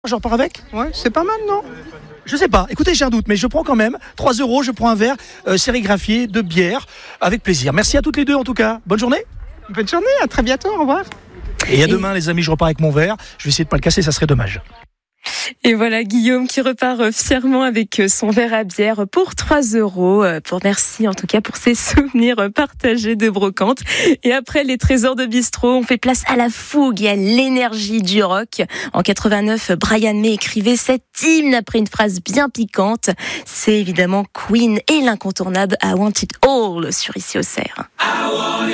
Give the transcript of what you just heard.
Je repars avec ? Ouais, c'est pas mal, non ? Je sais pas. Écoutez, j'ai un doute, mais je prends quand même 3 €. Je prends un verre sérigraphié de bière avec plaisir. Merci à toutes les deux en tout cas. Bonne journée. Bonne journée, à très bientôt, au revoir. Et à demain, les amis, je repars avec mon verre. Je vais essayer de pas le casser, ça serait dommage. Et voilà Guillaume qui repart fièrement avec son verre à bière pour 3 €. Merci en tout cas pour ces souvenirs partagés de brocante. Et après les trésors de bistrot, on fait place à la fougue et à l'énergie du rock. En 89, Brian May écrivait cet hymne après une phrase bien piquante. C'est évidemment Queen et l'incontournable I Want It All sur Ici au Cerf.